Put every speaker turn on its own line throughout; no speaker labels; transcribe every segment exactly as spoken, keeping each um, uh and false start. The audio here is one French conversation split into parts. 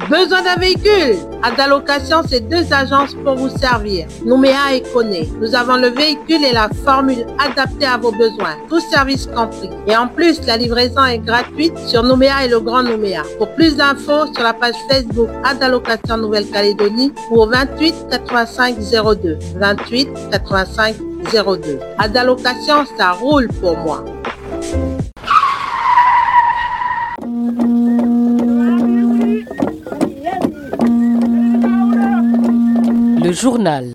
Besoin d'un véhicule? Adalocation, c'est deux agences pour vous servir. Nouméa et Koné. Nous avons le véhicule et la formule adaptée à vos besoins. Tous services compris. Et en plus, la livraison est gratuite sur Nouméa et le Grand Nouméa. Pour plus d'infos, sur la page Facebook Adalocation Nouvelle-Calédonie ou au vingt-huit quatre-vingt-cinq zéro deux. vingt-huit quatre-vingt-cinq zéro deux. Adalocation, ça roule pour moi.
Le journal.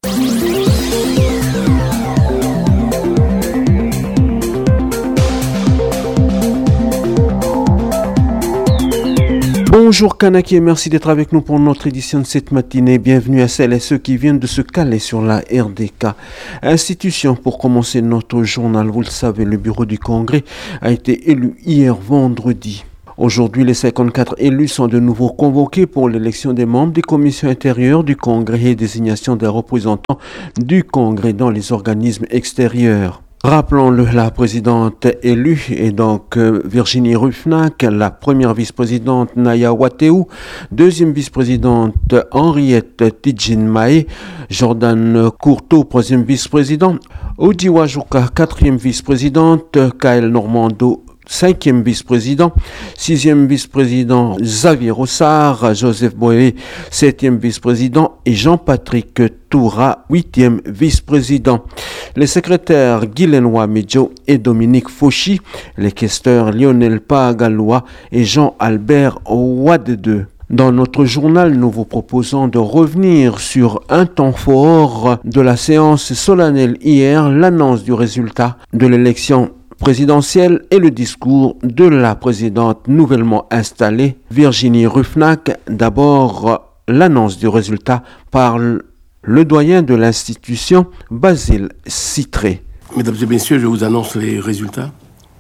Bonjour Kanaki et merci d'être avec nous pour notre édition de cette matinée. Bienvenue à celles et ceux qui viennent de se caler sur la R D K. Institution, pour commencer notre journal, vous le savez, le bureau du Congrès a été élu hier vendredi. Aujourd'hui, les cinquante-quatre élus sont de nouveau convoqués pour l'élection des membres des commissions intérieures du Congrès et désignation des représentants du Congrès dans les organismes extérieurs. Rappelons-le, la présidente élue est donc euh, Virginie Ruffnack, la première vice-présidente Naya Wateou, deuxième vice-présidente Henriette Tidjin-Maé, Jordan Courteau, troisième vice-président, Odi Wajuka, quatrième vice-présidente, Kael Normando, cinquième vice-président, sixième vice-président Xavier Rossard, Joseph Boé, septième vice-président et Jean-Patrick Toura, huitième vice-président. Les secrétaires Guylaine Ouamidjo et Dominique Fauchy, les questeurs Lionel Pagalois et Jean-Albert Ouadedeux. Dans notre journal, nous vous proposons de revenir sur un temps fort de la séance solennelle hier, l'annonce du résultat de l'élection présidentielle et le discours de la présidente nouvellement installée, Virginie Ruffnack. D'abord, l'annonce du résultat par le doyen de l'institution, Basile Citré.
Mesdames et messieurs, je vous annonce les résultats.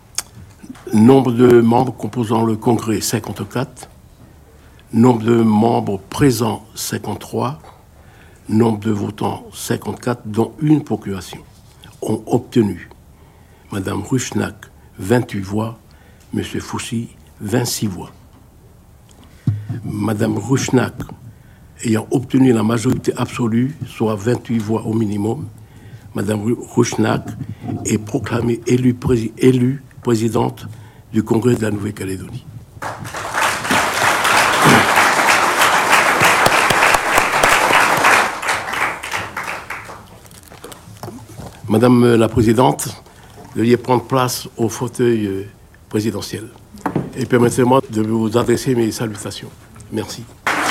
Nombre de membres composant le Congrès, cinquante-quatre. Nombre de membres présents, cinquante-trois. Nombre de votants, cinquante-quatre, dont une procuration, ont obtenu Madame Ruffnack, vingt-huit voix, Monsieur Fauchy, vingt-six voix. Madame Ruffnack, ayant obtenu la majorité absolue, soit vingt-huit voix au minimum, Madame Ruffnack est proclamée élue, prési- élue présidente du Congrès de la Nouvelle-Calédonie. Madame la Présidente, veuillez prendre place au fauteuil présidentiel. Et permettez-moi de vous adresser mes salutations. Merci.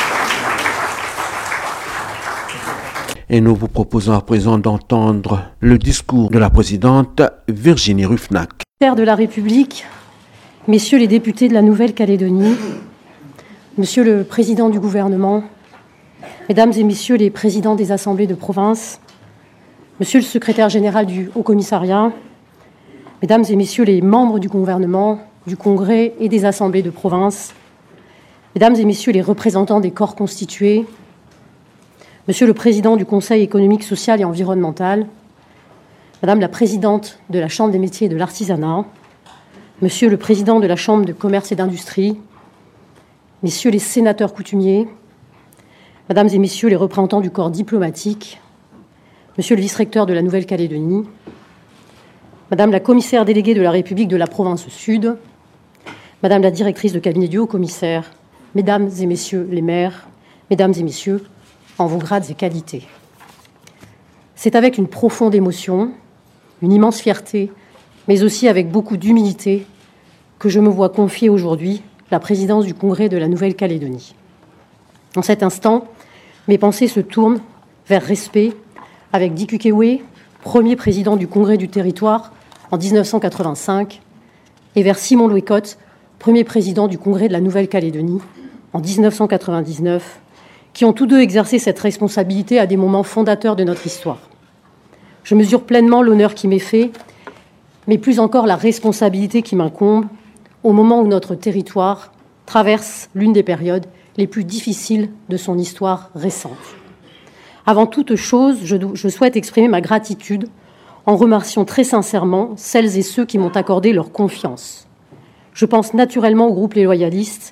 Et nous vous proposons à présent d'entendre le discours de la présidente Virginie Ruffnack.
Père de la République, messieurs les députés de la Nouvelle-Calédonie, monsieur le président du gouvernement, mesdames et messieurs les présidents des assemblées de province, monsieur le secrétaire général du Haut-Commissariat, mesdames et messieurs les membres du gouvernement, du Congrès et des assemblées de province, mesdames et messieurs les représentants des corps constitués, monsieur le président du Conseil économique, social et environnemental, madame la présidente de la Chambre des métiers et de l'artisanat, monsieur le président de la Chambre de commerce et d'industrie, messieurs les sénateurs coutumiers, mesdames et messieurs les représentants du corps diplomatique, monsieur le vice-recteur de la Nouvelle-Calédonie, madame la commissaire déléguée de la République de la province Sud, madame la directrice de cabinet du haut-commissaire, mesdames et messieurs les maires, mesdames et messieurs, en vos grades et qualités. C'est avec une profonde émotion, une immense fierté, mais aussi avec beaucoup d'humilité que je me vois confier aujourd'hui la présidence du Congrès de la Nouvelle-Calédonie. En cet instant, mes pensées se tournent vers respect avec Dick Ukewé, premier président du Congrès du territoire en dix-neuf cent quatre-vingt-cinq, et vers Simon Louécotte, premier président du Congrès de la Nouvelle-Calédonie en dix-neuf cent quatre-vingt-dix-neuf, qui ont tous deux exercé cette responsabilité à des moments fondateurs de notre histoire. Je mesure pleinement l'honneur qui m'est fait, mais plus encore la responsabilité qui m'incombe au moment où notre territoire traverse l'une des périodes les plus difficiles de son histoire récente. Avant toute chose, je, je souhaite exprimer ma gratitude en remerciant très sincèrement celles et ceux qui m'ont accordé leur confiance. Je pense naturellement au groupe Les Loyalistes,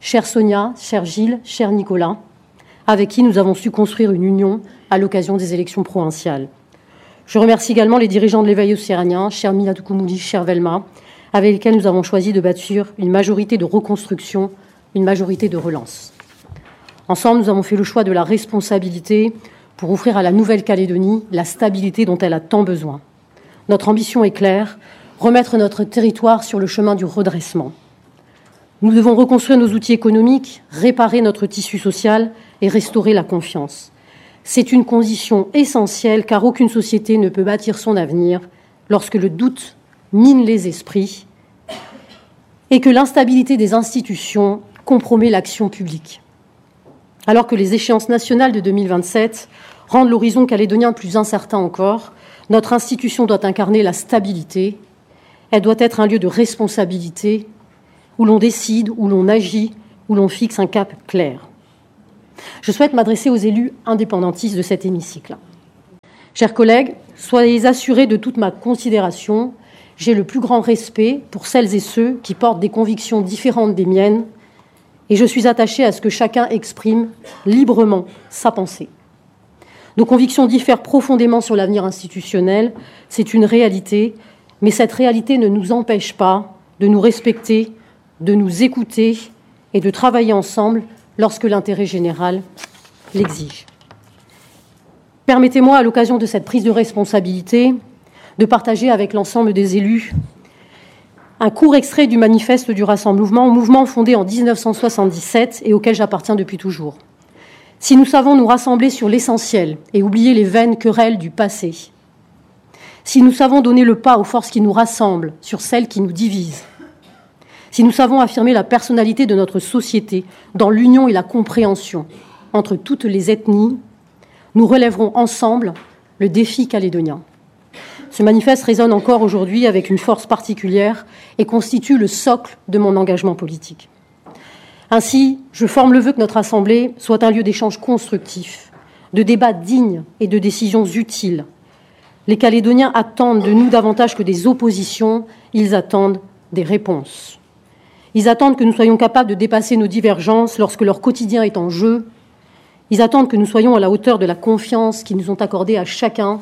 chère Sonia, cher Gilles, cher Nicolas, avec qui nous avons su construire une union à l'occasion des élections provinciales. Je remercie également les dirigeants de l'éveil océanien, cher Milad Koumoudi, cher Velma, avec lesquels nous avons choisi de bâtir une majorité de reconstruction, une majorité de relance. Ensemble, nous avons fait le choix de la responsabilité pour offrir à la Nouvelle-Calédonie la stabilité dont elle a tant besoin. Notre ambition est claire, remettre notre territoire sur le chemin du redressement. Nous devons reconstruire nos outils économiques, réparer notre tissu social et restaurer la confiance. C'est une condition essentielle car aucune société ne peut bâtir son avenir lorsque le doute mine les esprits et que l'instabilité des institutions compromet l'action publique. Alors que les échéances nationales de deux mille vingt-sept rendent l'horizon calédonien plus incertain encore, notre institution doit incarner la stabilité. Elle doit être un lieu de responsabilité où l'on décide, où l'on agit, où l'on fixe un cap clair. Je souhaite m'adresser aux élus indépendantistes de cet hémicycle. Chers collègues, soyez assurés de toute ma considération. J'ai le plus grand respect pour celles et ceux qui portent des convictions différentes des miennes et je suis attachée à ce que chacun exprime librement sa pensée. Nos convictions diffèrent profondément sur l'avenir institutionnel, c'est une réalité, mais cette réalité ne nous empêche pas de nous respecter, de nous écouter et de travailler ensemble lorsque l'intérêt général l'exige. Permettez-moi, à l'occasion de cette prise de responsabilité, de partager avec l'ensemble des élus un court extrait du manifeste du Rassemblement, mouvement fondé en dix-neuf cent soixante-dix-sept et auquel j'appartiens depuis toujours. Si nous savons nous rassembler sur l'essentiel et oublier les vaines querelles du passé, si nous savons donner le pas aux forces qui nous rassemblent sur celles qui nous divisent, si nous savons affirmer la personnalité de notre société dans l'union et la compréhension entre toutes les ethnies, nous relèverons ensemble le défi calédonien. Ce manifeste résonne encore aujourd'hui avec une force particulière et constitue le socle de mon engagement politique. Ainsi, je forme le vœu que notre Assemblée soit un lieu d'échange constructif, de débats dignes et de décisions utiles. Les Calédoniens attendent de nous davantage que des oppositions, ils attendent des réponses. Ils attendent que nous soyons capables de dépasser nos divergences lorsque leur quotidien est en jeu. Ils attendent que nous soyons à la hauteur de la confiance qu'ils nous ont accordée à chacun.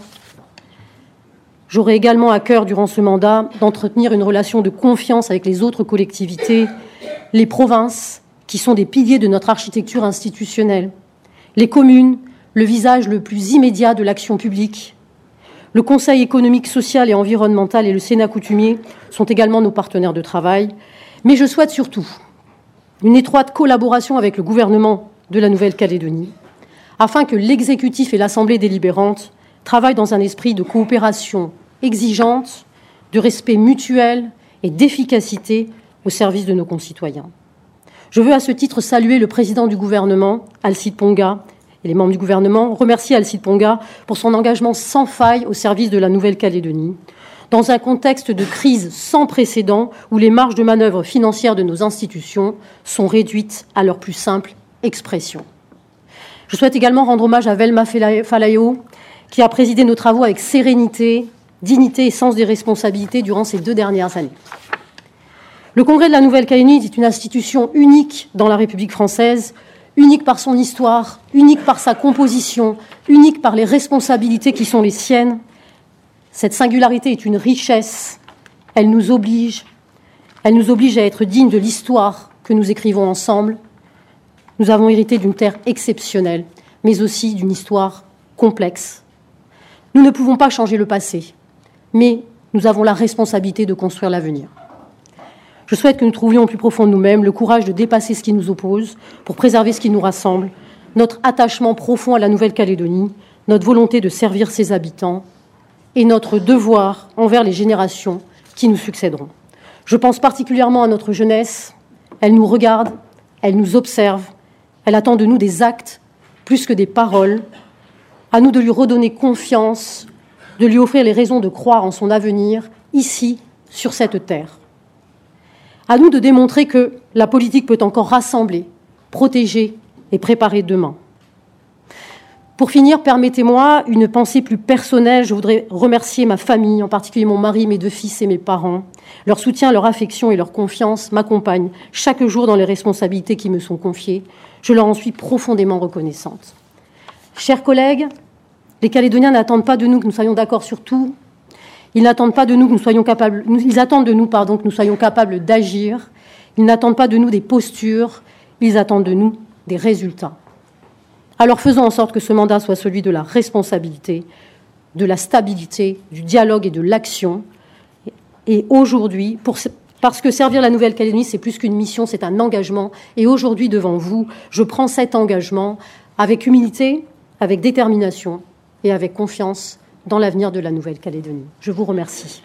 J'aurai également à cœur, durant ce mandat, d'entretenir une relation de confiance avec les autres collectivités, les provinces, qui sont des piliers de notre architecture institutionnelle, les communes, le visage le plus immédiat de l'action publique. Le Conseil économique, social et environnemental et le Sénat coutumier sont également nos partenaires de travail. Mais je souhaite surtout une étroite collaboration avec le gouvernement de la Nouvelle-Calédonie, afin que l'exécutif et l'Assemblée délibérante travaillent dans un esprit de coopération exigeante, de respect mutuel et d'efficacité au service de nos concitoyens. Je veux à ce titre saluer le président du gouvernement, Alcide Ponga, et les membres du gouvernement, remercier Alcide Ponga pour son engagement sans faille au service de la Nouvelle-Calédonie, dans un contexte de crise sans précédent où les marges de manœuvre financières de nos institutions sont réduites à leur plus simple expression. Je souhaite également rendre hommage à Velma Falayo, qui a présidé nos travaux avec sérénité, dignité et sens des responsabilités durant ces deux dernières années. Le Congrès de la Nouvelle-Calédonie est une institution unique dans la République française, unique par son histoire, unique par sa composition, unique par les responsabilités qui sont les siennes. Cette singularité est une richesse, elle nous oblige, elle nous oblige à être dignes de l'histoire que nous écrivons ensemble. Nous avons hérité d'une terre exceptionnelle, mais aussi d'une histoire complexe. Nous ne pouvons pas changer le passé, mais nous avons la responsabilité de construire l'avenir. Je souhaite que nous trouvions au plus profond de nous-mêmes le courage de dépasser ce qui nous oppose pour préserver ce qui nous rassemble, notre attachement profond à la Nouvelle-Calédonie, notre volonté de servir ses habitants et notre devoir envers les générations qui nous succéderont. Je pense particulièrement à notre jeunesse. Elle nous regarde, elle nous observe, elle attend de nous des actes plus que des paroles. À nous de lui redonner confiance, de lui offrir les raisons de croire en son avenir, ici, sur cette terre. À nous de démontrer que la politique peut encore rassembler, protéger et préparer demain. Pour finir, permettez-moi une pensée plus personnelle. Je voudrais remercier ma famille, en particulier mon mari, mes deux fils et mes parents. Leur soutien, leur affection et leur confiance m'accompagnent chaque jour dans les responsabilités qui me sont confiées. Je leur en suis profondément reconnaissante. Chers collègues, les Calédoniens n'attendent pas de nous que nous soyons d'accord sur tout. Ils n'attendent pas de nous que nous soyons capables. Ils attendent de nous, pardon, que nous soyons capables d'agir. Ils n'attendent pas de nous des postures. Ils attendent de nous des résultats. Alors faisons en sorte que ce mandat soit celui de la responsabilité, de la stabilité, du dialogue et de l'action. Et aujourd'hui, pour, parce que servir la Nouvelle-Calédonie, c'est plus qu'une mission, c'est un engagement. Et aujourd'hui, devant vous, je prends cet engagement avec humilité, avec détermination et avec confiance dans l'avenir de la Nouvelle-Calédonie. Je vous remercie.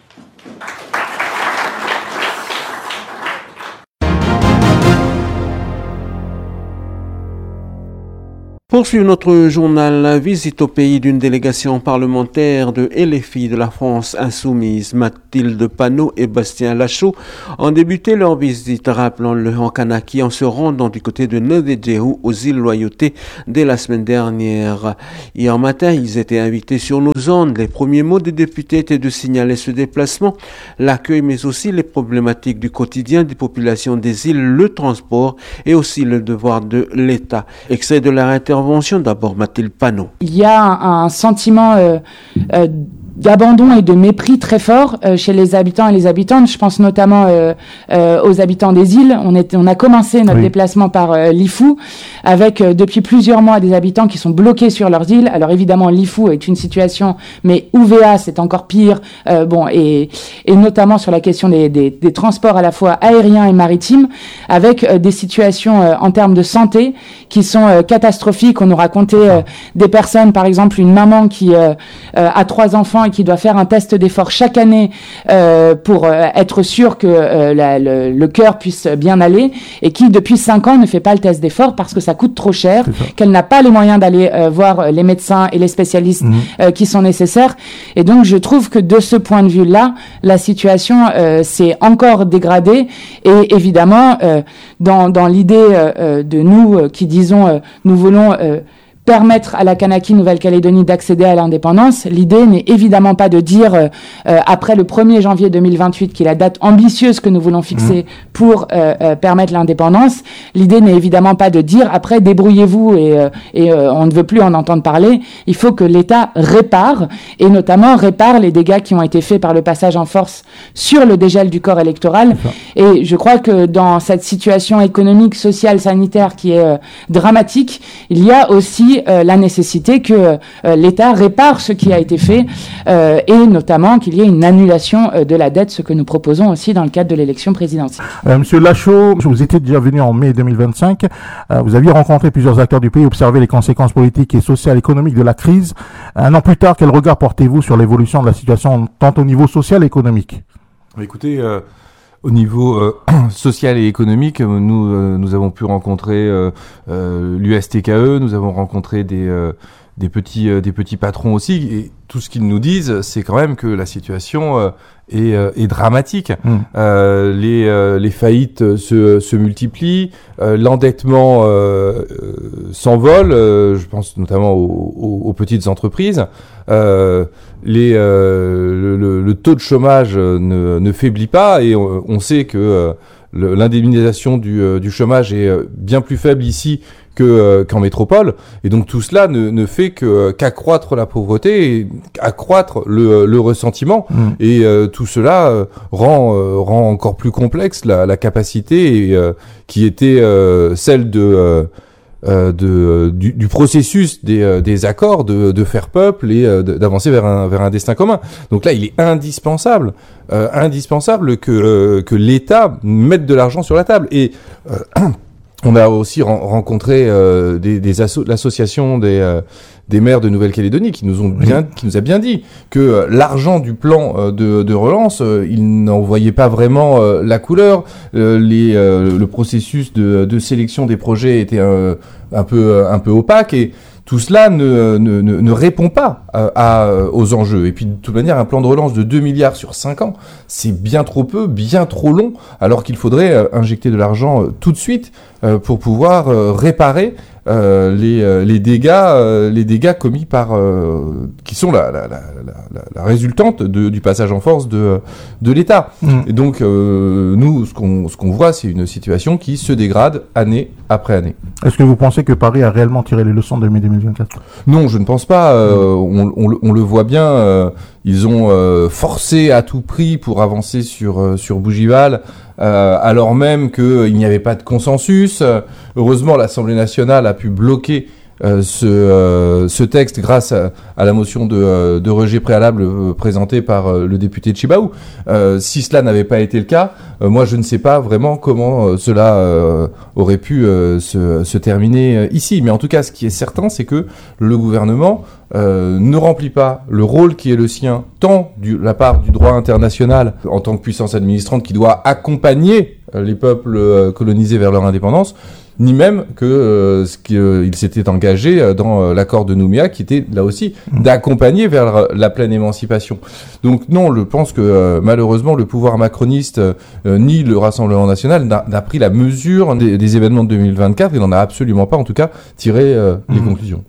Poursuivre notre journal, la visite au pays d'une délégation parlementaire de L F I de la France insoumise. Mathilde Panot et Bastien Lachaud ont débuté leur visite, rappelons-le, en Kanaki, en se rendant du côté de Nodedjehu aux îles Loyauté dès la semaine dernière. Hier matin, ils étaient invités sur nos ondes. Les premiers mots des députés étaient de signaler ce déplacement, l'accueil, mais aussi les problématiques du quotidien des populations des îles, le transport et aussi le devoir de l'État. Extrait de leur intervention. D'abord, Mathilde Panot.
Il y a un, un sentiment euh, euh, d'abandon et de mépris très fort euh, chez les habitants et les habitantes. Je pense notamment euh, euh, aux habitants des îles. On, est, on a commencé notre oui. déplacement par euh, Lifou, avec euh, depuis plusieurs mois des habitants qui sont bloqués sur leurs îles. Alors évidemment, Lifou est une situation, mais U V A c'est encore pire. Euh, bon, et, et notamment sur la question des, des, des transports à la fois aériens et maritimes, avec euh, des situations euh, en termes de santé qui sont euh, catastrophiques. On nous racontait euh, des personnes, par exemple une maman qui euh, euh, a trois enfants et qui doit faire un test d'effort chaque année euh, pour euh, être sûr que euh, la, le, le cœur puisse bien aller, et qui depuis cinq ans ne fait pas le test d'effort parce que ça coûte trop cher, qu'elle n'a pas les moyens d'aller euh, voir les médecins et les spécialistes mmh. euh, qui sont nécessaires. Et donc je trouve que de ce point de vue-là, la situation euh, s'est encore dégradée, et évidemment euh, dans, dans l'idée euh, de nous euh, qui disons euh, nous voulons euh, permettre à la Kanaki Nouvelle-Calédonie d'accéder à l'indépendance. L'idée n'est évidemment pas de dire, euh, euh, après le premier janvier deux mille vingt-huit, qui est la date ambitieuse que nous voulons fixer mmh. pour euh, euh, permettre l'indépendance. L'idée n'est évidemment pas de dire, après, débrouillez-vous et, euh, et euh, on ne veut plus en entendre parler. Il faut que l'État répare, et notamment répare les dégâts qui ont été faits par le passage en force sur le dégel du corps électoral. Et je crois que dans cette situation économique, sociale, sanitaire qui est euh, dramatique, il y a aussi Euh, la nécessité que euh, l'État répare ce qui a été fait euh, et notamment qu'il y ait une annulation euh, de la dette, ce que nous proposons aussi dans le cadre de l'élection présidentielle.
Euh, Monsieur Lachaud, vous étiez déjà venu en mai deux mille vingt-cinq. Euh, vous aviez rencontré plusieurs acteurs du pays, observé les conséquences politiques et sociales, économiques de la crise. Un an plus tard, quel regard portez-vous sur l'évolution de la situation tant au niveau social et économique?
Écoutez, euh... Au niveau euh, social et économique, nous euh, nous avons pu rencontrer euh, euh, l'U S T K E, nous avons rencontré des euh, des petits euh, des petits patrons aussi, et tout ce qu'ils nous disent, c'est quand même que la situation euh, est, euh, est dramatique. Mmh. Euh, les euh, les faillites se se multiplient, euh, l'endettement euh, euh, s'envole. Euh, je pense notamment aux, aux, aux petites entreprises. Euh, les, euh, le, le taux de chômage ne, ne faiblit pas, et on, on sait que euh, le, l'indemnisation du, euh, du chômage est bien plus faible ici que, euh, qu'en métropole, et donc tout cela ne, ne fait que, qu'accroître la pauvreté et accroître le, le ressentiment, mmh. et euh, tout cela euh, rend, euh, rend encore plus complexe la, la capacité et, euh, qui était euh, celle de... Euh, Euh, de, du, du processus des, euh, des accords de, de faire peuple et euh, d'avancer vers un, vers un destin commun. Donc là, il est indispensable, euh, indispensable que, euh, que l'État mette de l'argent sur la table. Et euh, on a aussi ren- rencontré euh, des, des asso- l'association des, euh, des maires de Nouvelle-Calédonie qui nous ont bien, qui nous a bien dit que euh, l'argent du plan euh, de, de relance, euh, ils n'en voyaient pas vraiment euh, la couleur. Euh, les, euh, le processus de, de sélection des projets était un, un peu, un peu opaque, et tout cela ne, ne, ne, ne répond pas à, à, aux enjeux. Et puis, de toute manière, un plan de relance de deux milliards sur cinq ans, c'est bien trop peu, bien trop long, alors qu'il faudrait euh, injecter de l'argent euh, tout de suite euh, pour pouvoir euh, réparer euh, les, euh, les dégâts, euh, les dégâts commis par, euh, qui sont la, la, la, la, la résultante de, du passage en force de, de l'État. Mmh. Et donc, euh, nous, ce qu'on, ce qu'on voit, c'est une situation qui se dégrade année après année.
Est-ce que vous pensez que Paris a réellement tiré les leçons de mai deux mille vingt-quatre ?
Non, je ne pense pas. Euh, on, on, on le voit bien. Euh, ils ont euh, forcé à tout prix pour avancer sur euh, sur Bougival, euh, alors même qu'il n'y avait pas de consensus. Euh, heureusement, l'Assemblée nationale a pu bloquer Euh, ce, euh, ce texte grâce à, à la motion de, euh, de rejet préalable euh, présentée par euh, le député Tchibaou. Euh, si cela n'avait pas été le cas, euh, moi je ne sais pas vraiment comment euh, cela euh, aurait pu euh, se, se terminer euh, ici. Mais en tout cas, ce qui est certain, c'est que le gouvernement euh, ne remplit pas le rôle qui est le sien, tant de la part du droit international en tant que puissance administrante qui doit accompagner euh, les peuples euh, colonisés vers leur indépendance, ni même que euh, ce qu'il euh, s'était engagé euh, dans euh, l'accord de Nouméa, qui était là aussi d'accompagner vers la, la pleine émancipation. Donc non, je pense que euh, malheureusement le pouvoir macroniste euh, ni le Rassemblement national n'a, n'a pris la mesure des, des événements de deux mille vingt-quatre et n'en a absolument pas, en tout cas, tiré euh, les mmh. conclusions.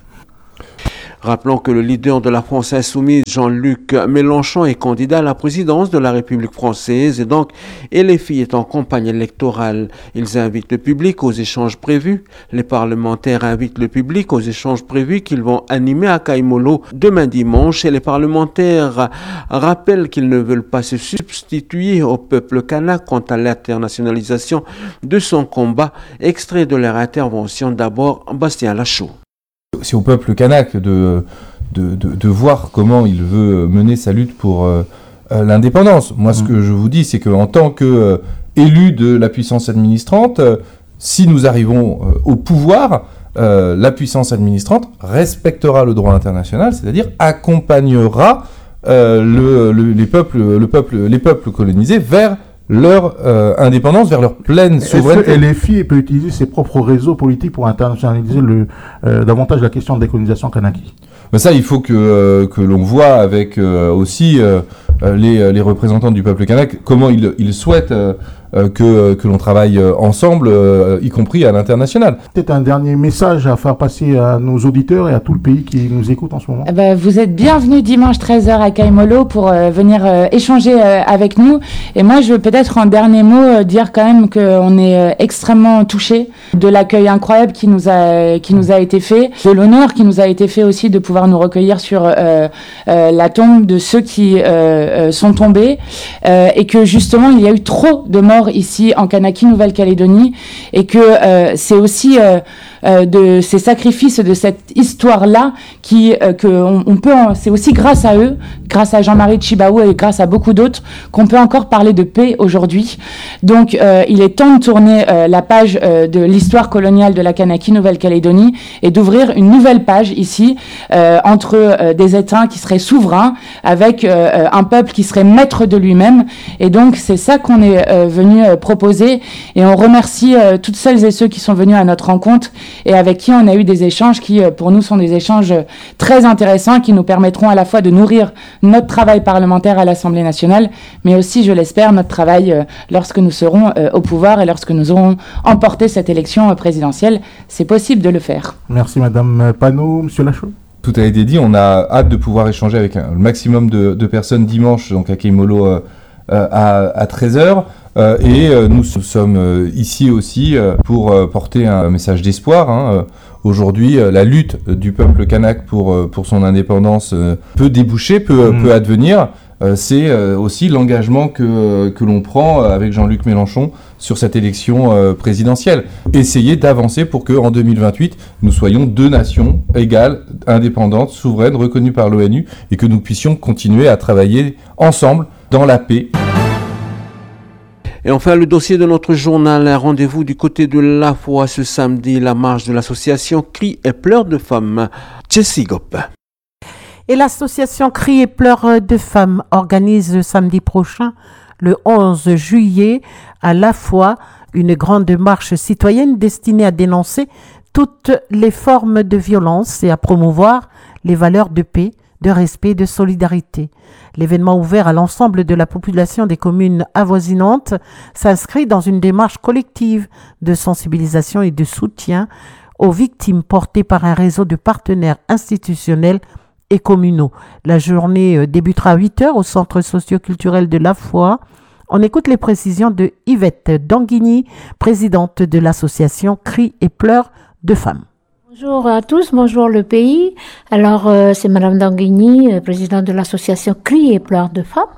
Rappelons que le leader de la France insoumise, Jean-Luc Mélenchon, est candidat à la présidence de la République française et donc L F I est en campagne électorale. Ils invitent le public aux échanges prévus. Les parlementaires invitent le public aux échanges prévus qu'ils vont animer à Kaimolo demain dimanche et les parlementaires rappellent qu'ils ne veulent pas se substituer au peuple kanak quant à l'internationalisation de son combat. Extrait de leur intervention, d'abord Bastien Lachaud.
C'est au peuple kanak de, de, de, de voir comment il veut mener sa lutte pour euh, euh, l'indépendance. Moi, mmh. ce que je vous dis, c'est qu'en tant qu'élu euh, de la puissance administrante, euh, si nous arrivons euh, au pouvoir, euh, la puissance administrante respectera le droit international, c'est-à-dire accompagnera euh, le, le, les, peuples, le peuple, les peuples colonisés vers leur euh, indépendance, vers leur pleine souveraineté.
Est-ce que L F I peut utiliser ses propres réseaux politiques pour internationaliser le, euh, davantage la question de décolonisation kanaki ?
Ben ça, il faut que, euh, que l'on voit avec euh, aussi euh, les, les représentants du peuple kanak comment ils, ils souhaitent euh, que, que l'on travaille ensemble, euh, y compris à l'international.
Peut-être un dernier message à faire passer à nos auditeurs et à tout le pays qui nous écoute en ce moment.
Eh ben, vous êtes bienvenus dimanche treize heures à Kaimolo pour euh, venir euh, échanger euh, avec nous. Et moi, je veux peut-être en dernier mot euh, dire quand même qu'on est euh, extrêmement touchés de l'accueil incroyable qui nous a qui nous a été fait, de l'honneur qui nous a été fait aussi de pouvoir nous recueillir sur euh, euh, la tombe de ceux qui euh, euh, sont tombés euh, et que justement il y a eu trop de morts ici en Kanaki, Nouvelle-Calédonie, et que euh, c'est aussi euh, euh, de ces sacrifices, de cette histoire-là, qui euh, que on, on peut, en, c'est aussi grâce à eux, grâce à Jean-Marie Tchibaou et grâce à beaucoup d'autres, qu'on peut encore parler de paix aujourd'hui. Donc, euh, il est temps de tourner euh, la page euh, de l'histoire coloniale de la Kanaki, Nouvelle-Calédonie, et d'ouvrir une nouvelle page ici euh, entre euh, des États qui seraient souverains, avec euh, un peuple qui serait maître de lui-même. Et donc, c'est ça qu'on est euh, venu euh, proposer. Et on remercie euh, toutes celles et ceux qui sont venus à notre rencontre et avec qui on a eu des échanges qui, euh, pour nous, sont des échanges très intéressants qui nous permettront à la fois de nourrir notre travail parlementaire à l'Assemblée nationale, mais aussi, je l'espère, notre travail euh, lorsque nous serons euh, au pouvoir et lorsque nous aurons emporté cette élection euh, présidentielle. C'est possible de le faire.
Merci Madame Panot. Monsieur Lachaud.
Tout a été dit, on a hâte de pouvoir échanger avec un, le maximum de, de personnes dimanche, donc à Kaimolo euh, à, à treize heures. Euh, et euh, nous sommes euh, ici aussi euh, pour euh, porter un message d'espoir. Hein. Euh, aujourd'hui, euh, la lutte du peuple kanak pour, euh, pour son indépendance euh, peut déboucher, peut, mmh. peut advenir. Euh, c'est euh, aussi l'engagement que, que l'on prend avec Jean-Luc Mélenchon sur cette élection euh, présidentielle. Essayer d'avancer pour qu'en deux mille vingt-huit, nous soyons deux nations égales, indépendantes, souveraines, reconnues par l'ONU, et que nous puissions continuer à travailler ensemble dans la paix.
Et enfin, le dossier de notre journal, un rendez-vous du côté de La Foi ce samedi, la marche de l'association Cris et Pleurs de Femmes. Jessie Gop.
Et l'association Cris et Pleurs de Femmes organise le samedi prochain, le onze juillet, à La Foi, une grande marche citoyenne destinée à dénoncer toutes les formes de violence et à promouvoir les valeurs de paix, de respect et de solidarité. L'événement ouvert à l'ensemble de la population des communes avoisinantes s'inscrit dans une démarche collective de sensibilisation et de soutien aux victimes portées par un réseau de partenaires institutionnels et communaux. La journée débutera à huit heures au Centre socio-culturel de La Foi. On écoute les précisions de Yvette Danguigny, présidente de l'association Cris et pleurs de femmes.
Bonjour à tous, bonjour le pays. Alors euh, c'est Madame Danguigny, euh, présidente de l'association Cris et pleurs de femmes.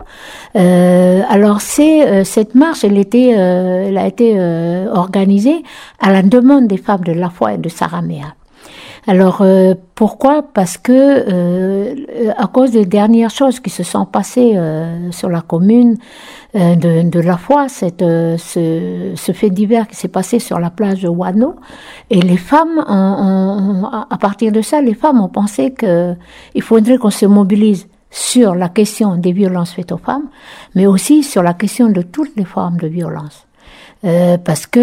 Euh, alors c'est euh, cette marche, elle était, euh, elle a été euh, organisée à la demande des femmes de La Foi et de Saramea. Alors euh, pourquoi ? Parce que euh, à cause des dernières choses qui se sont passées euh, sur la commune euh, de, de La Foi, cette, euh, ce, ce fait divers qui s'est passé sur la plage de Wano, et les femmes, ont, ont, à partir de ça, les femmes ont pensé que il faudrait qu'on se mobilise sur la question des violences faites aux femmes, mais aussi sur la question de toutes les formes de violence. Euh, parce que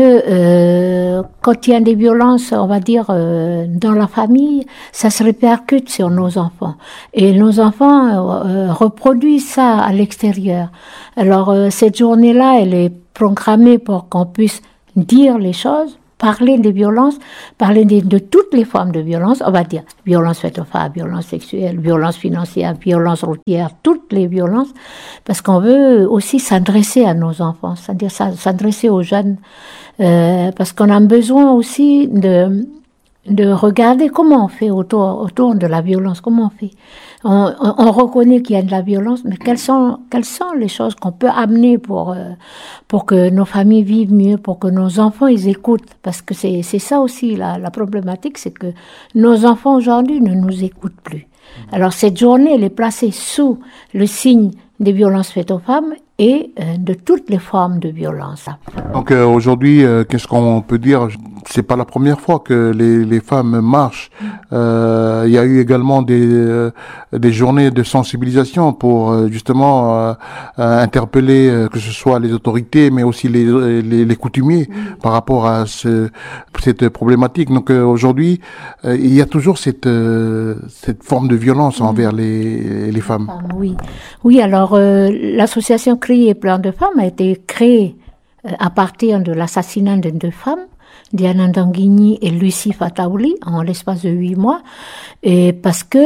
euh, quand il y a des violences, on va dire, euh, dans la famille, ça se répercute sur nos enfants. Et nos enfants euh, reproduisent ça à l'extérieur. Alors, euh, cette journée-là, elle est programmée pour qu'on puisse dire les choses, parler des violences, parler de, de toutes les formes de violence, on va dire violence faite aux femmes, violence sexuelle, violence financière, violence routière, toutes les violences, parce qu'on veut aussi s'adresser à nos enfants, c'est-à-dire s'adresser aux jeunes, euh, parce qu'on a besoin aussi de, de regarder comment on fait autour, autour de la violence, comment on fait. On, on, on reconnaît qu'il y a de la violence, mais quelles sont, quelles sont les choses qu'on peut amener pour, euh, pour que nos familles vivent mieux, pour que nos enfants ils écoutent, parce que c'est, c'est ça aussi la, la problématique, c'est que nos enfants aujourd'hui ne nous écoutent plus. Alors cette journée, elle est placée sous le signe des violences faites aux femmes et euh, de toutes les formes de violence.
Donc euh, aujourd'hui, euh, qu'est-ce qu'on peut dire ? C'est pas la première fois que les, les femmes marchent. Euh, il y a eu également des, euh, des journées de sensibilisation pour euh, justement euh, euh, interpeller euh, que ce soit les autorités, mais aussi les, les, les coutumiers par rapport à ce, cette problématique. Donc euh, aujourd'hui, euh, il y a toujours cette, euh, cette forme de violence envers les, les femmes.
Oui, oui. Alors euh, l'association Cris et pleurs de femmes a été créée euh, à partir de l'assassinat de deux femmes, Diana Danguigny et Lucie Fataouli, en l'espace de huit mois, et parce que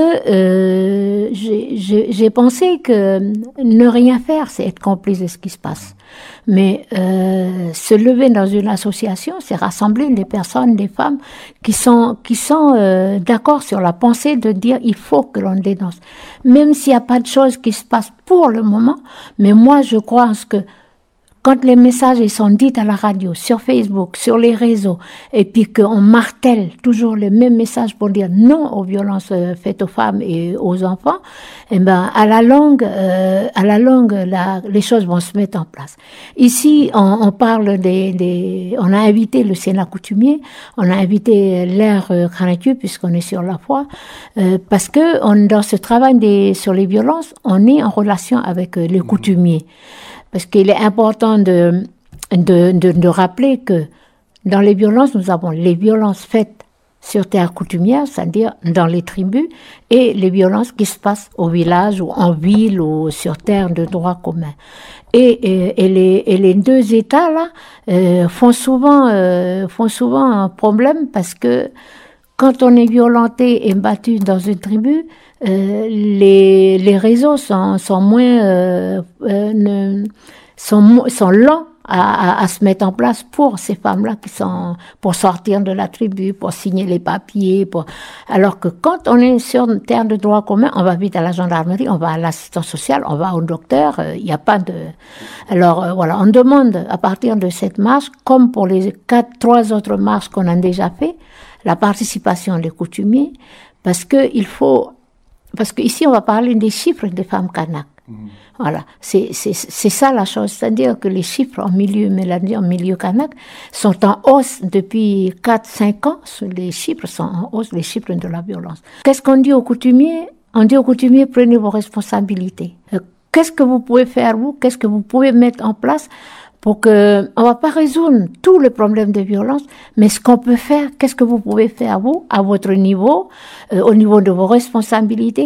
euh, j'ai, j'ai, j'ai pensé que ne rien faire, c'est être complice de ce qui se passe. Mais euh, se lever dans une association, c'est rassembler des personnes, des femmes qui sont qui sont euh, d'accord sur la pensée de dire il faut que l'on dénonce, même s'il n'y a pas de choses qui se passent pour le moment. Mais moi, je crois en ce que quand les messages ils sont dits à la radio, sur Facebook, sur les réseaux, et puis qu'on martèle toujours les mêmes messages pour dire non aux violences euh, faites aux femmes et aux enfants, eh ben à la longue, euh, à la longue, la, les choses vont se mettre en place. Ici, on, on parle des, des, on a invité le Sénat coutumier, on a invité l'Air euh, Kranatu puisqu'on est sur La Foi, euh, parce que on, dans ce travail des, sur les violences, on est en relation avec euh, les coutumiers. Parce qu'il est important de, de, de, de rappeler que dans les violences, nous avons les violences faites sur terre coutumière, c'est-à-dire dans les tribus, et les violences qui se passent au village ou en ville ou sur terre de droit commun. Et, et, et, les, et les deux États-là euh, font souvent, euh, font souvent un problème parce que quand on est violenté et battu dans une tribu, euh, les, les réseaux sont, sont moins, euh, euh, ne, sont, sont lents à, à, à se mettre en place pour ces femmes-là qui sont, pour sortir de la tribu, pour signer les papiers, pour, alors que quand on est sur une terre de droit commun, on va vite à la gendarmerie, on va à l'assistance sociale, on va au docteur, il euh, n'y a pas de, alors euh, voilà, on demande à partir de cette marche, comme pour les quatre, trois autres marches qu'on a déjà fait, la participation des coutumiers, parce que il faut, parce que ici on va parler des chiffres des femmes kanak. Mmh. Voilà, c'est, c'est, c'est ça la chose, c'est-à-dire que les chiffres en milieu mélanie, en milieu kanak, sont en hausse depuis quatre cinq ans, les chiffres sont en hausse, les chiffres de la violence. Qu'est-ce qu'on dit aux coutumiers ? On dit aux coutumiers, prenez vos responsabilités. Qu'est-ce que vous pouvez faire, vous ? Qu'est-ce que vous pouvez mettre en place pour que, on va pas résoudre tous les problèmes de violence, mais ce qu'on peut faire, qu'est-ce que vous pouvez faire, vous, à votre niveau, euh, au niveau de vos responsabilités,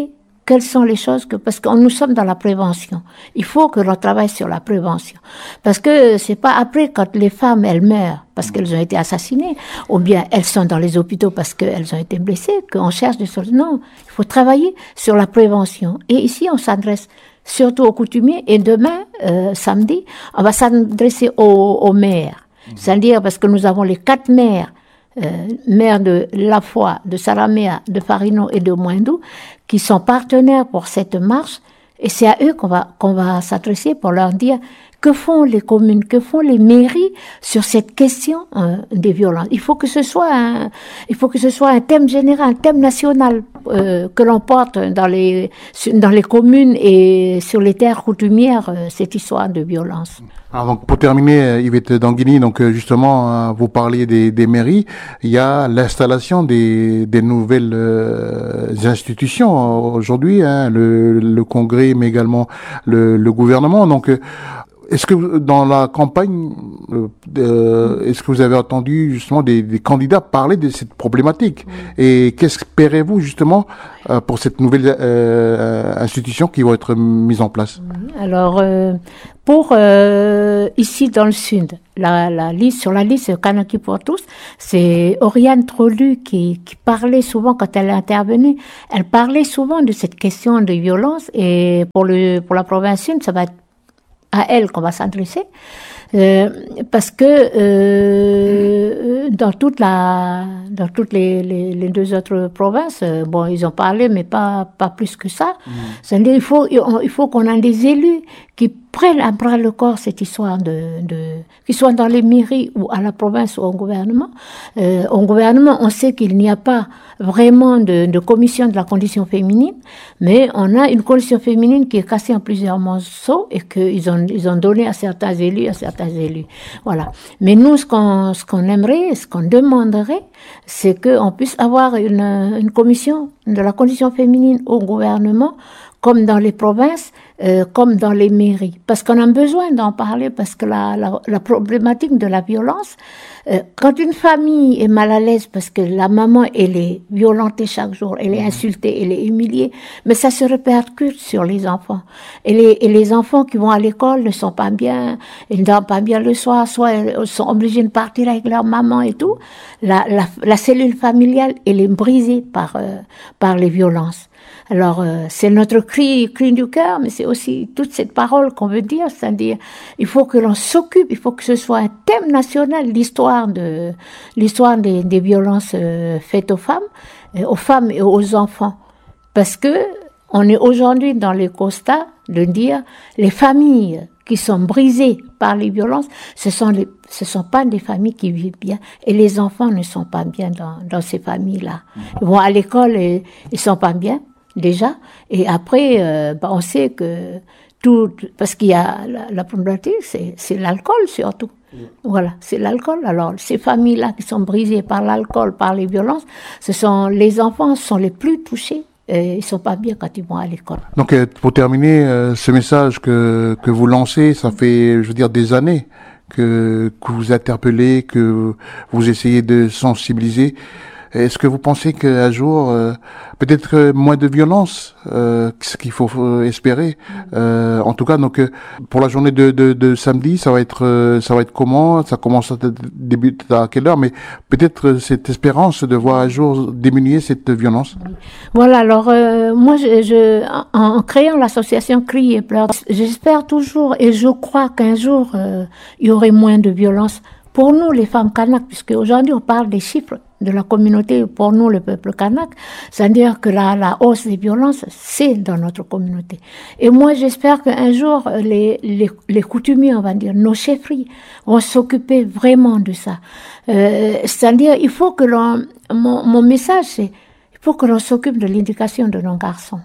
quelles sont les choses que, parce que nous sommes dans la prévention. Il faut que l'on travaille sur la prévention. Parce que c'est pas après, quand les femmes, elles meurent parce qu'elles ont été assassinées, ou bien elles sont dans les hôpitaux parce qu'elles ont été blessées, qu'on cherche des solutions. Non, il faut travailler sur la prévention. Et ici, on s'adresse surtout aux coutumiers, et demain, euh, samedi, on va s'adresser aux, aux maires. C'est-à-dire parce que nous avons les quatre maires, Euh, maires de Lafoy, de Saramea, de Farino et de Moindou, qui sont partenaires pour cette marche, et c'est à eux qu'on va, qu'on va s'adresser pour leur dire que font les communes, que font les mairies sur cette question euh, des violences. Il faut que ce soit un, il faut que ce soit un thème général, un thème national euh, que l'on porte dans les, dans les communes et sur les terres coutumières, euh, cette histoire de violence.
Alors donc pour terminer, Yvette Danguigny, donc justement vous parliez des, des mairies, il y a l'installation des, des nouvelles euh, institutions aujourd'hui, hein, le, le Congrès mais également le, le gouvernement. Donc est-ce que dans la campagne, euh, est-ce que vous avez entendu justement des, des candidats parler de cette problématique? Et qu'espérez-vous justement euh, pour cette nouvelle euh, institution qui va être mise en place?
Alors, euh, pour euh, ici dans le sud, la, la liste sur la liste Kanaki pour tous, c'est Oriane Trolu qui, qui parlait souvent quand elle intervenait. Elle parlait souvent de cette question de violence, et pour le pour la province sud, ça va être à elle qu'on va s'adresser, euh, parce que euh, dans toute la, dans toutes les, les, les deux autres provinces, euh, bon, ils ont parlé, mais pas pas plus que ça. Mmh. C'est-à-dire, il faut il faut qu'on ait des élus qui prennent à bras le corps cette histoire de, de qu'ils soient dans les mairies ou à la province ou au gouvernement. Euh, au gouvernement, on sait qu'il n'y a pas vraiment de, de commission de la condition féminine, mais on a une condition féminine qui est cassée en plusieurs morceaux et qu'ils ont ils ont donné à certains élus, à certains élus. Voilà. Mais nous, ce qu'on ce qu'on aimerait, ce qu'on demanderait, c'est qu'on puisse avoir une une commission de la condition féminine au gouvernement, comme dans les provinces, euh, comme dans les mairies. Parce qu'on a besoin d'en parler, parce que la, la, la problématique de la violence, euh, quand une famille est mal à l'aise parce que la maman, elle est violentée chaque jour, elle est insultée, elle est humiliée, mais ça se répercute sur les enfants. Et les, et les enfants qui vont à l'école ne sont pas bien, ils ne dorment pas bien le soir, soit ils sont obligés de partir avec leur maman et tout. La, la, la cellule familiale, elle est brisée par, euh, par les violences. Alors, euh, c'est notre cri, cri du cœur, mais c'est aussi toute cette parole qu'on veut dire, c'est-à-dire, il faut que l'on s'occupe, il faut que ce soit un thème national, l'histoire de, l'histoire des, des violences euh, faites aux femmes, euh, aux femmes et aux enfants. Parce que, on est aujourd'hui dans les constats de dire, les familles qui sont brisées par les violences, ce sont les, ce sont pas des familles qui vivent bien, et les enfants ne sont pas bien dans, dans ces familles-là. Ils vont à l'école et ils sont pas bien, déjà, et après, euh, bah, on sait que tout, parce qu'il y a la, la problématique, c'est, c'est l'alcool surtout. Voilà, c'est l'alcool. Alors, ces familles-là qui sont brisées par l'alcool, par les violences, ce sont, les enfants sont les plus touchés. Et ils sont pas bien quand ils vont à l'école.
Donc, pour terminer, euh, ce message que, que vous lancez, ça fait, je veux dire, des années que, que vous interpellez, que vous essayez de sensibiliser. Est-ce que vous pensez qu'un jour, euh, peut-être moins de violence, euh, ce qu'il faut euh, espérer. Euh, en tout cas, donc euh, pour la journée de, de, de samedi, ça va être, euh, ça va être comment? Ça commence à débuter à quelle heure? Mais peut-être cette espérance de voir un jour diminuer cette violence.
Voilà. Alors euh, moi, je, je en, en créant l'association Cris et Pleurs, j'espère toujours et je crois qu'un jour euh, il y aurait moins de violence pour nous, les femmes kanak, puisque aujourd'hui on parle des chiffres de la communauté, pour nous, le peuple kanak, c'est-à-dire que la, la hausse des violences, c'est dans notre communauté. Et moi, j'espère qu'un jour, les, les, les coutumiers, on va dire, nos chefferies, vont s'occuper vraiment de ça. Euh, c'est-à-dire, il faut que l'on, mon, mon message, c'est, il faut que l'on s'occupe de l'éducation de nos garçons.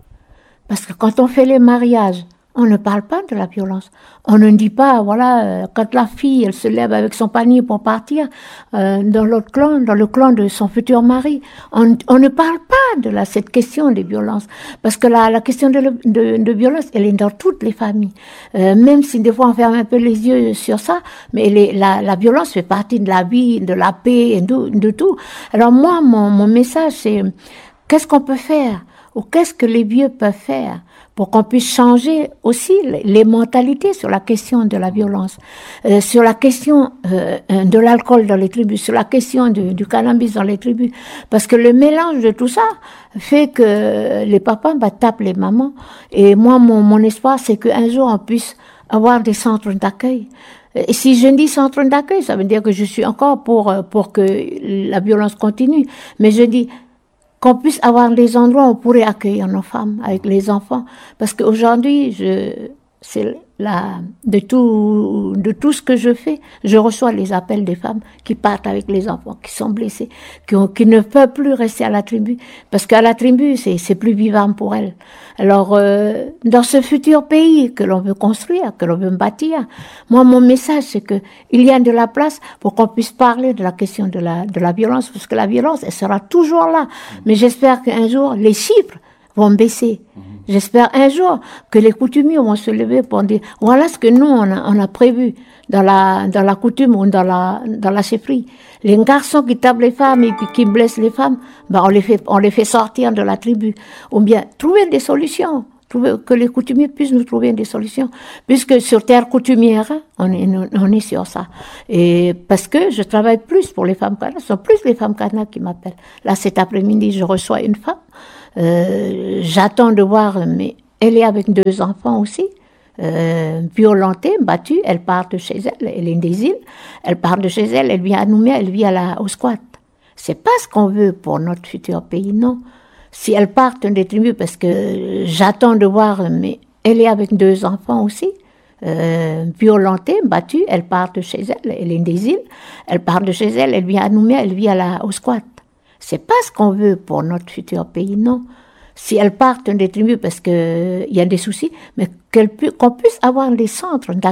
Parce que quand on fait les mariages, on ne parle pas de la violence. On ne dit pas, voilà, euh, quand la fille, elle se lève avec son panier pour partir euh, dans l'autre clan, dans le clan de son futur mari, on, on ne parle pas de la, cette question des violences. Parce que la, la question de, de, de violence, elle est dans toutes les familles. Euh, même si des fois on ferme un peu les yeux sur ça, mais les, la, la violence fait partie de la vie, de la paix, et de, de tout. Alors moi, mon, mon message, c'est, qu'est-ce qu'on peut faire ou qu'est-ce que les vieux peuvent faire pour qu'on puisse changer aussi les mentalités sur la question de la violence, euh, sur la question euh, de l'alcool dans les tribus, sur la question du, du cannabis dans les tribus. Parce que le mélange de tout ça fait que les papas bah, tapent les mamans. Et moi, mon, mon espoir, c'est qu'un jour, on puisse avoir des centres d'accueil. Et si je dis centre d'accueil, ça veut dire que je suis encore pour, pour que la violence continue. Mais je dis qu'on puisse avoir des endroits où on pourrait accueillir nos femmes avec les enfants. Parce qu'aujourd'hui, je, c'est la, de tout, de tout ce que je fais, je reçois les appels des femmes qui partent avec les enfants, qui sont blessés, qui, ont, qui ne peuvent plus rester à la tribu. Parce qu'à la tribu, c'est, c'est plus vivant pour elles. Alors, euh, dans ce futur pays que l'on veut construire, que l'on veut bâtir, moi, mon message, c'est que il y a de la place pour qu'on puisse parler de la question de la, de la violence, parce que la violence, elle sera toujours là. Mais j'espère qu'un jour, les chiffres vont baisser. J'espère un jour que les coutumiers vont se lever pour dire voilà ce que nous on a, on a prévu dans la dans la coutume ou dans la dans la chefferie. Les garçons qui tapent les femmes et qui, qui blessent les femmes, ben on les fait on les fait sortir de la tribu. Ou bien trouver des solutions, trouver, que les coutumiers puissent nous trouver des solutions, puisque sur terre coutumière on est on est sur ça. Et parce que je travaille plus pour les femmes kanak, ce sont plus les femmes kanak qui m'appellent. Là cet après-midi je reçois une femme. Euh, j'attends de voir, mais elle est avec deux enfants aussi, euh, violentée, battue, elle part de chez elle, elle est des îles, elle part de chez elle, elle vient à Nouméa, elle vit à la, au squat. C'est pas ce qu'on veut pour notre futur pays, non. Si elle part des tribus, parce que j'attends de voir, mais elle est avec deux enfants aussi, euh, violentée, battue, elle part de chez elle, elle est des îles, elle part de chez elle, elle vient à Nouméa, elle vit à la, au squat. C'est pas ce qu'on veut pour notre futur pays, non. Si elles partent des tribus parce qu'il y a des soucis, mais qu'elles pu, qu'on puisse avoir des centres d'accueil.